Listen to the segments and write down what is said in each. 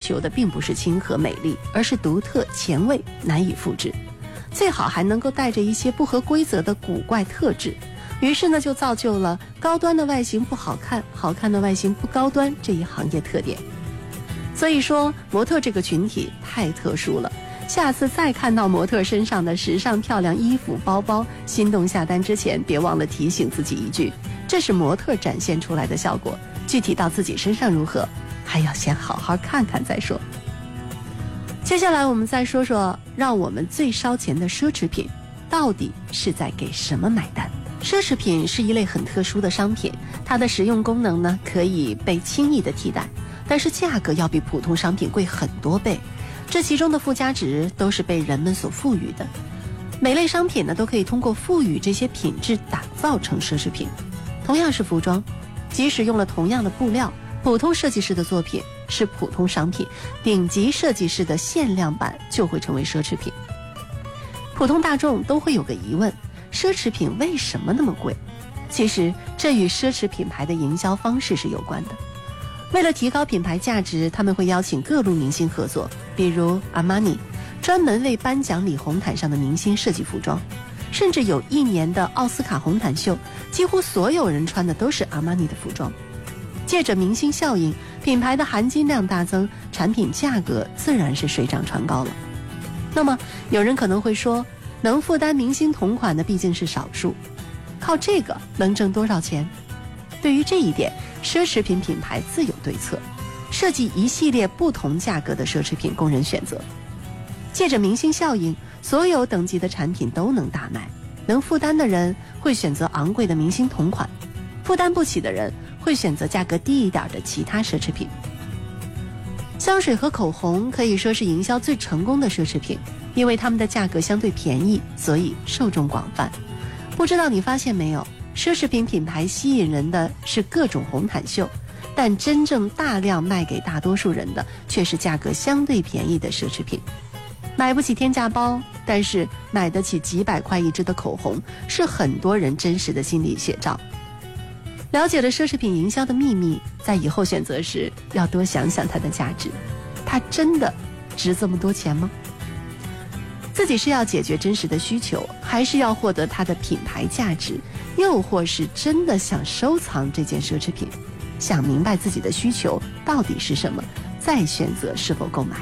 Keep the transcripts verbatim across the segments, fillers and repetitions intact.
求的并不是亲和美丽，而是独特前卫，难以复制，最好还能够带着一些不合规则的古怪特质。于是呢，就造就了高端的外形不好看，好看的外形不高端这一行业特点。所以说，模特这个群体太特殊了。下次再看到模特身上的时尚漂亮衣服、包包，心动下单之前，别忘了提醒自己一句：这是模特展现出来的效果，具体到自己身上如何，还要先好好看看再说。接下来我们再说说，让我们最烧钱的奢侈品，到底是在给什么买单？奢侈品是一类很特殊的商品，它的实用功能呢可以被轻易的替代，但是价格要比普通商品贵很多倍，这其中的附加值都是被人们所赋予的。每类商品呢都可以通过赋予这些品质打造成奢侈品。同样是服装，即使用了同样的布料，普通设计师的作品是普通商品，顶级设计师的限量版就会成为奢侈品。普通大众都会有个疑问，奢侈品为什么那么贵？其实这与奢侈品牌的营销方式是有关的。为了提高品牌价值，他们会邀请各路明星合作，比如阿玛尼专门为颁奖礼红毯上的明星设计服装，甚至有一年的奥斯卡红毯秀，几乎所有人穿的都是阿玛尼的服装。借着明星效应，品牌的含金量大增，产品价格自然是水涨船高了。那么有人可能会说，能负担明星同款的毕竟是少数，靠这个能挣多少钱？对于这一点，奢侈品品牌自有对策，设计一系列不同价格的奢侈品供人选择。借着明星效应，所有等级的产品都能大卖，能负担的人会选择昂贵的明星同款，负担不起的人会选择价格低一点的其他奢侈品。香水和口红可以说是营销最成功的奢侈品，因为它们的价格相对便宜，所以受众广泛。不知道你发现没有，奢侈品品牌吸引人的是各种红毯秀，但真正大量卖给大多数人的却是价格相对便宜的奢侈品。买不起天价包，但是买得起几百块一支的口红，是很多人真实的心理写照。了解了奢侈品营销的秘密，在以后选择时要多想想它的价值，它真的值这么多钱吗？自己是要解决真实的需求，还是要获得它的品牌价值，又或是真的想收藏这件奢侈品？想明白自己的需求到底是什么，再选择是否购买。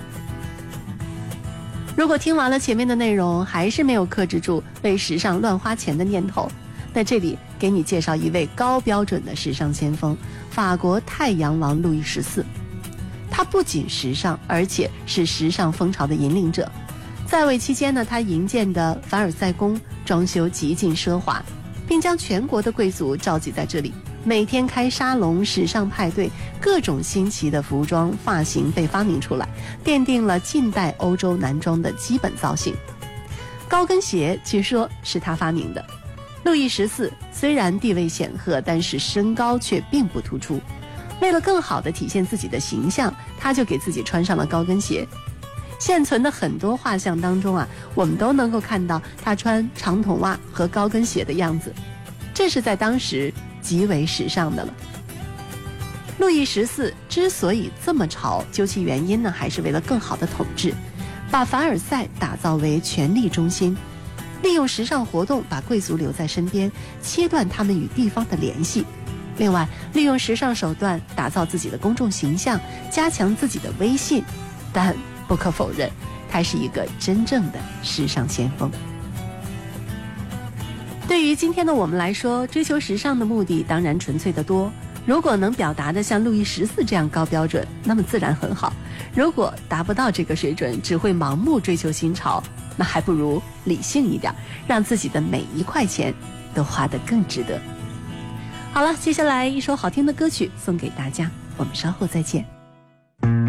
如果听完了前面的内容，还是没有克制住为时尚乱花钱的念头，那这里给你介绍一位高标准的时尚先锋，法国太阳王路易十四。他不仅时尚，而且是时尚风潮的引领者。在位期间呢，他营建的凡尔赛宫装修极尽奢华，并将全国的贵族召集在这里，每天开沙龙、时尚派对，各种新奇的服装发型被发明出来，奠定了近代欧洲男装的基本造型。高跟鞋据说是他发明的。路易十四虽然地位显赫，但是身高却并不突出。为了更好地体现自己的形象，他就给自己穿上了高跟鞋。现存的很多画像当中啊，我们都能够看到他穿长筒袜和高跟鞋的样子，这是在当时极为时尚的了。路易十四之所以这么潮，究其原因呢，还是为了更好的统治，把凡尔赛打造为权力中心，利用时尚活动把贵族留在身边，切断他们与地方的联系。另外，利用时尚手段打造自己的公众形象，加强自己的威信。但不可否认，他是一个真正的时尚先锋。对于今天的我们来说，追求时尚的目的当然纯粹得多。如果能表达的像路易十四这样高标准，那么自然很好。如果达不到这个水准，只会盲目追求新潮，那还不如理性一点，让自己的每一块钱都花得更值得。好了，接下来一首好听的歌曲送给大家，我们稍后再见。